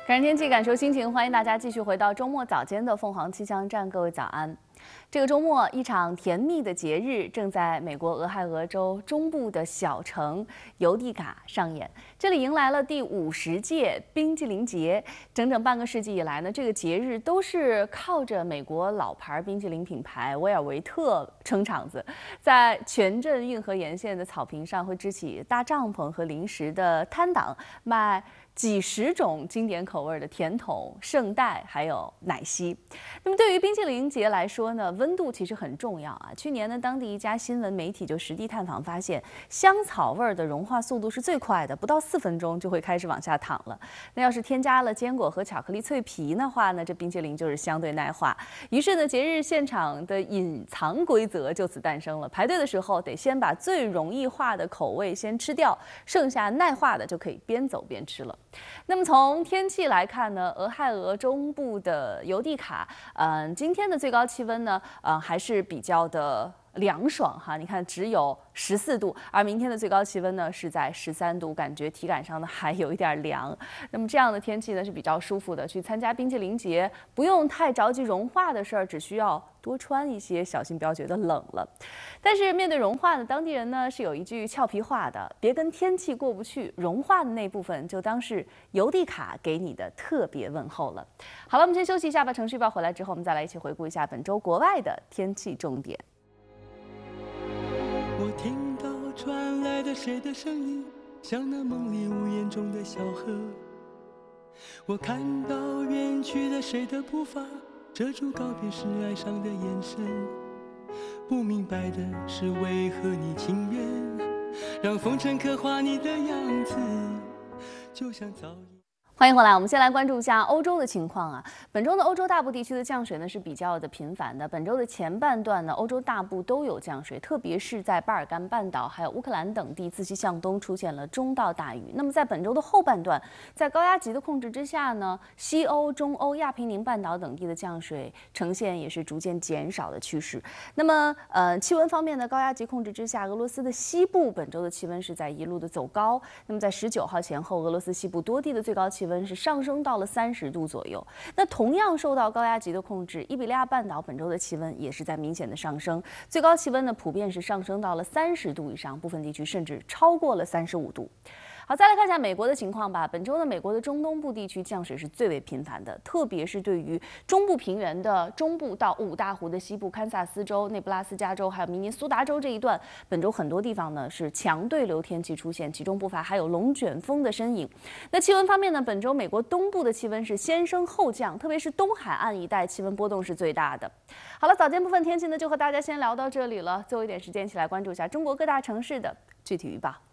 感天气，感受心情，欢迎大家继续回到周末早间的凤凰气象站，各位早安。这个周末，一场甜蜜的节日正在美国俄亥俄州中部的小城尤蒂卡上演。这里迎来了第50届冰激凌节。整整半个世纪以来呢，这个节日都是靠着美国老牌冰激凌品牌维尔维特撑场子，在全镇运河沿线的草坪上会支起大帐篷和零食的摊档，卖几十种经典口味的甜筒、圣代还有奶昔。那么对于冰淇淋节来说呢，温度其实很重要啊。去年呢，当地一家新闻媒体就实地探访发现，香草味的融化速度是最快的，不到4分钟就会开始往下淌了。那要是添加了坚果和巧克力脆皮的话呢，这冰淇淋就是相对耐化。于是呢，节日现场的隐藏规则就此诞生了。排队的时候得先把最容易化的口味先吃掉，剩下耐化的就可以边走边吃了。那么从天气来看呢，俄亥俄中部的尤蒂卡，今天的最高气温呢，还是比较的凉爽哈。你看只有14度，而明天的最高气温呢是在13度，感觉体感上呢还有一点凉。那么这样的天气呢是比较舒服的，去参加冰淇淋节不用太着急融化的事儿，只需要多穿一些，小心不要觉得冷了。但是面对融化呢，当地人呢是有一句俏皮话的：别跟天气过不去，融化的那部分就当是尤蒂卡给你的特别问候了。好了，我们先休息一下吧。程序报回来之后，我们再来一起回顾一下本周国外的天气重点。 我听到传来的谁的声音，像那梦里屋檐中的小河。我看到远去的谁的步伐，遮住告别时哀伤的眼神。不明白的是，为何你情愿让风尘刻画你的样子，就像早已。 欢迎回来，我们先来关注一下欧洲的情况啊。本周的欧洲大部地区的降水呢是比较的频繁的。本周的前半段呢，欧洲大部都有降水，特别是在巴尔干半岛还有乌克兰等地自西向东出现了中到大雨。那么在本周的后半段，在高压级的控制之下呢，西欧、中欧、亚平宁半岛等地的降水呈现也是逐渐减少的趋势。那么气温方面呢，高压级控制之下，俄罗斯的西部本周的气温是在一路的走高。那么在19号前后，俄罗斯西部多地的最高气温是上升到了30度左右。那同样受到高压级的控制，伊比利亚半岛本周的气温也是在明显的上升，最高气温呢普遍是上升到了30度以上，部分地区甚至超过了35度。好，再来看一下美国的情况吧。本周呢，美国的中东部地区降水是最为频繁的，特别是对于中部平原的中部到五大湖的西部，堪萨斯州、内布拉斯加州还有明尼苏达州这一段，本周很多地方呢是强对流天气出现，其中不乏还有龙卷风的身影。那气温方面呢，本周美国东部的气温是先升后降，特别是东海岸一带气温波动是最大的。好了，早间部分天气呢就和大家先聊到这里了，最后一点时间一起来关注一下中国各大城市的具体预报。